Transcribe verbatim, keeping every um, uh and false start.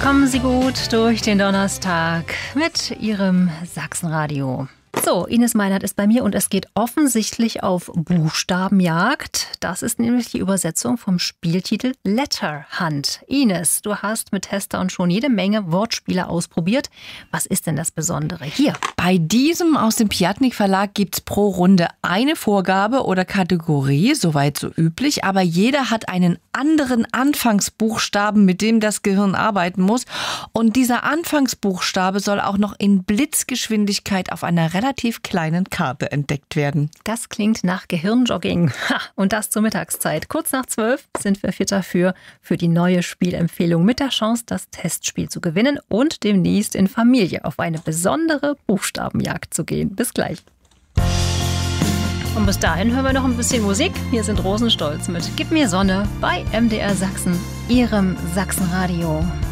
Kommen Sie gut durch den Donnerstag mit Ihrem Sachsenradio. So, Ines Meinert ist bei mir und es geht offensichtlich auf Buchstabenjagd. Das ist nämlich die Übersetzung vom Spieltitel Letter Hunt. Ines, du hast mit Hester und schon jede Menge Wortspiele ausprobiert. Was ist denn das Besondere hier? Bei diesem aus dem Piatnik Verlag gibt's pro Runde eine Vorgabe oder Kategorie, soweit so üblich, aber jeder hat einen anderen Anfangsbuchstaben, mit dem das Gehirn arbeiten muss. Und dieser Anfangsbuchstabe soll auch noch in Blitzgeschwindigkeit auf einer relativ kleinen Karte entdeckt werden. Das klingt nach Gehirnjogging. Ha, und das zur Mittagszeit. Kurz nach zwölf sind wir fit dafür, für die neue Spielempfehlung mit der Chance, das Testspiel zu gewinnen und demnächst in Familie auf eine besondere Buchstabenjagd zu gehen. Bis gleich. Und bis dahin hören wir noch ein bisschen Musik. Hier sind Rosenstolz mit Gib mir Sonne bei M D R Sachsen, Ihrem Sachsenradio.